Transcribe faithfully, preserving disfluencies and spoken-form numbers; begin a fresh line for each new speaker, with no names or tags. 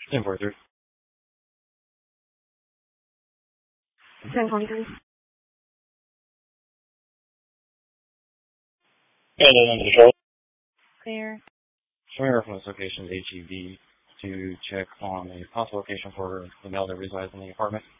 ten forty-three.
ten forty-three.
And then into Charlotte.
Clear.
Showing reference location H E B to check on a possible location for the male that resides in the apartment.